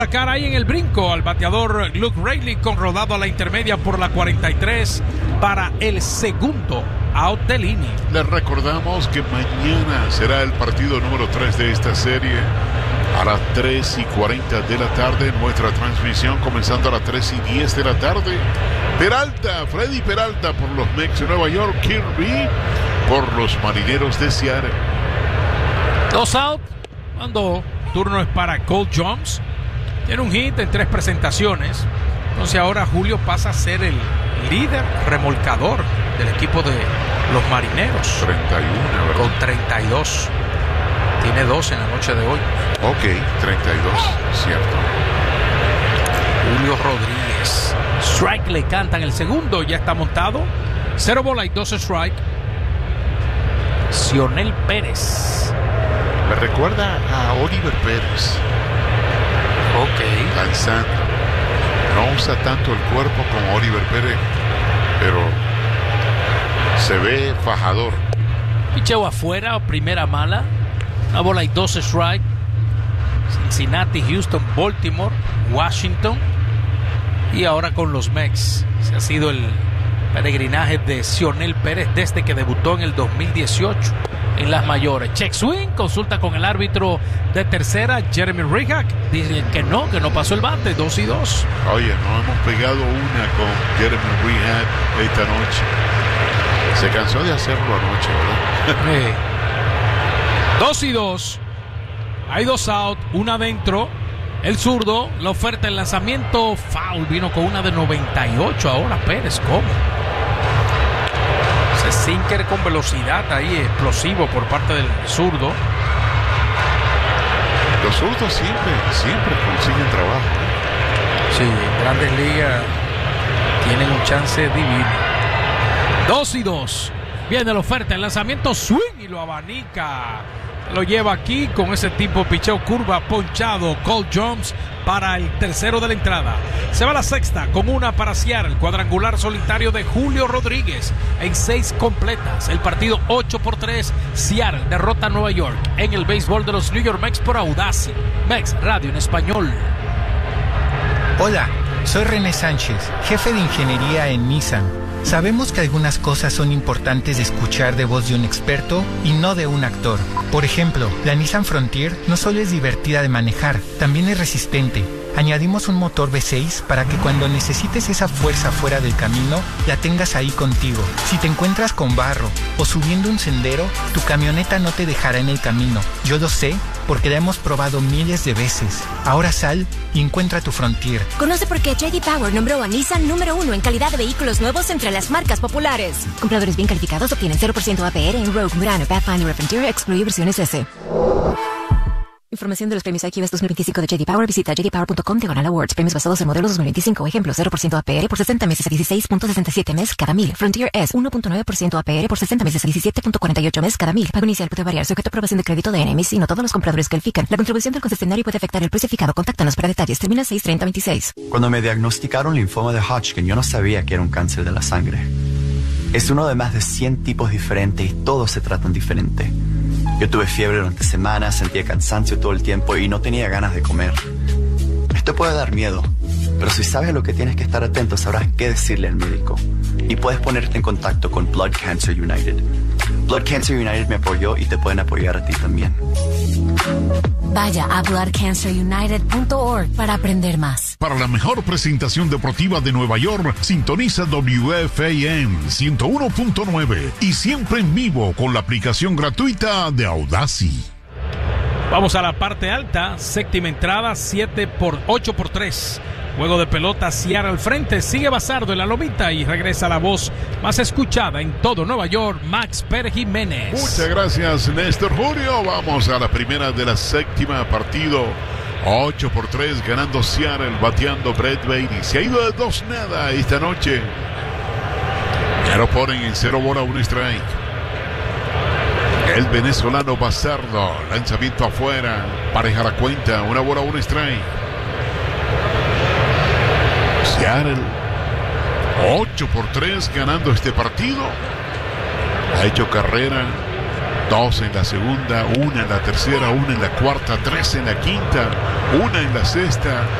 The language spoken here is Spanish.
Cara ahí en el brinco al bateador Luke Raley con rodado a la intermedia por la 43 para el segundo out del inning. Les recordamos que mañana será el partido número 3 de esta serie a las 3:40 de la tarde. Nuestra transmisión comenzando a las 3:10 de la tarde. Peralta, Freddy Peralta por los Mets de Nueva York, Kirby por los Marineros de Seattle. 2 out, cuando turno es para Cole Jones. Tiene un hit en 3 presentaciones. Entonces ahora Julio pasa a ser el líder remolcador del equipo de los Marineros. 31, ¿verdad? Con 32. Tiene 2 en la noche de hoy. Ok, 32, cierto. Julio Rodríguez. Strike le cantan el segundo, ya está montado. 0 bola y 2 strike. Cionel Pérez. Me recuerda a Oliver Pérez. Ok. Lanzando. No usa tanto el cuerpo como Oliver Pérez, pero se ve fajador. Picheo afuera, primera mala. 1 bola y 2 strike. Cincinnati, Houston, Baltimore, Washington. Y ahora con los Mets. Ese ha sido el peregrinaje de Cionel Pérez desde que debutó en el 2018 en las mayores. Check swing, consulta con el árbitro de tercera, Jeremy Rihak. Dice que no pasó el bate, 2-2. Oye, no hemos pegado una con Jeremy Rihak esta noche. Se cansó de hacerlo anoche, ¿verdad? 2-2. Hay 2 out, 1 adentro. El zurdo, la oferta, el lanzamiento, foul. Vino con una de 98 ahora Pérez. ¿Cómo? Ese sinker con velocidad ahí, explosivo por parte del zurdo. Los zurdos siempre consiguen trabajo. Sí, en Grandes Ligas tienen un chance divino. 2-2. Viene la oferta, el lanzamiento, swing y lo abanica. Lo lleva aquí con ese tipo picheo curva ponchado. Cole Jones para el tercero de la entrada. Se va la sexta con una para Seattle. Cuadrangular solitario de Julio Rodríguez en 6 completas. El partido 8-3. Seattle derrota a Nueva York en el béisbol de los New York Mets por Audacy. Mets Radio en español. Hola, soy René Sánchez, jefe de ingeniería en Nissan. Sabemos que algunas cosas son importantes de escuchar de voz de un experto y no de un actor. Por ejemplo, la Nissan Frontier no solo es divertida de manejar, también es resistente. Añadimos un motor V6 para que cuando necesites esa fuerza fuera del camino, la tengas ahí contigo. Si te encuentras con barro o subiendo un sendero, tu camioneta no te dejará en el camino. Yo lo sé porque la hemos probado miles de veces. Ahora sal y encuentra tu Frontier. Conoce por qué J.D. Power nombró a Nissan número 1 en calidad de vehículos nuevos entre las marcas populares. Compradores bien calificados obtienen 0% APR en Rogue, Murano, Pathfinder y Frontier, excluye versiones S. Información de los premios IQS 2025 de J.D. Power. Visita jdpower.com/awards. Premios basados en modelos 2025. Ejemplo, 0% APR por 60 meses a 16.67 mes cada 1000. Frontier S, 1.9% APR por 60 meses a 17.48 mes cada 1000. Pago inicial puede variar, sujeto a aprobación de crédito de NMS y no todos los compradores califican. La contribución del concesionario puede afectar el precio fijado. Contáctanos para detalles. Termina 6/30/26. Cuando me diagnosticaron linfoma de Hodgkin, yo no sabía que era un cáncer de la sangre. Es uno de más de 100 tipos diferentes y todos se tratan diferente. Yo tuve fiebre durante semanas, sentía cansancio todo el tiempo y no tenía ganas de comer. Esto puede dar miedo, pero si sabes a lo que tienes que estar atento, sabrás qué decirle al médico. Y puedes ponerte en contacto con Blood Cancer United. Blood Cancer United me apoyó y te pueden apoyar a ti también. Vaya a bloodcancerunited.org para aprender más. Para la mejor presentación deportiva de Nueva York, sintoniza WFAN 101.9 y siempre en vivo con la aplicación gratuita de Audacy. Vamos a la parte alta, séptima entrada, 8-3. Juego de pelota, Seattle al frente, sigue Bazardo en la lomita y regresa la voz más escuchada en todo Nueva York, Max Pérez Jiménez. Muchas gracias, Néstor Julio. Vamos a la primera de la séptima, partido 8-3, ganando Seattle, bateando Brett Baty. Se ha ido de 2-0 esta noche. Ya lo ponen en 0 bola, 1 strike. El venezolano Bazardo, lanzamiento afuera, pareja la cuenta, 1 bola, 1 strike. Seattle 8-3 ganando este partido. Ha hecho carrera, 2 en la segunda, 1 en la tercera, 1 en la cuarta, 3 en la quinta. una en la cesta.